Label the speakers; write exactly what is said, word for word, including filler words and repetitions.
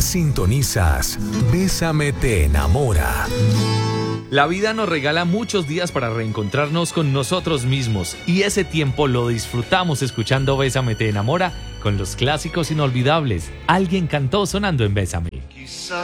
Speaker 1: Sintonizas Bésame te enamora.
Speaker 2: La vida nos regala muchos días para reencontrarnos con nosotros mismos y ese tiempo lo disfrutamos escuchando Bésame te enamora con los clásicos inolvidables. Alguien cantó sonando en Bésame.